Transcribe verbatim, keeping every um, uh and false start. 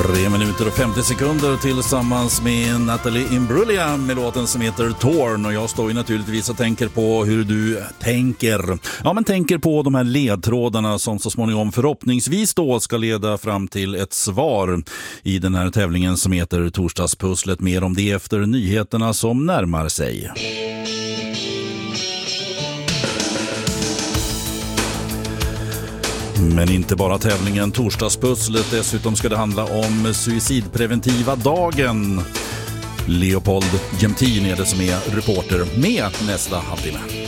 Tre minuter och femtio sekunder tillsammans med Natalie Imbruglia med låten som heter Torn. Och jag står ju naturligtvis och tänker på hur du tänker. Ja, men tänker på de här ledtrådarna som så småningom förhoppningsvis då ska leda fram till ett svar i den här tävlingen som heter Torsdagspusslet. Mer om det efter nyheterna som närmar sig. Men inte bara tävlingen Torsdagspusslet, dessutom ska det handla om suicidpreventiva dagen. Leopold Gemtin är det som är reporter med nästa halvtimme.